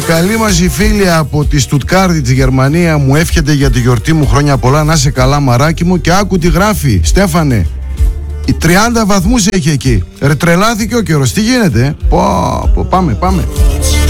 καλή μας η φίλη από τη Στουτκάρδη της Γερμανία μου εύχεται για τη γιορτή μου χρόνια πολλά. Να σε καλά μαράκι μου. Και άκου τι γράφει, Στέφανε. Οι 30 βαθμούς έχει εκεί. Τρελάθηκε ο καιρός. Τι γίνεται? Πάμε.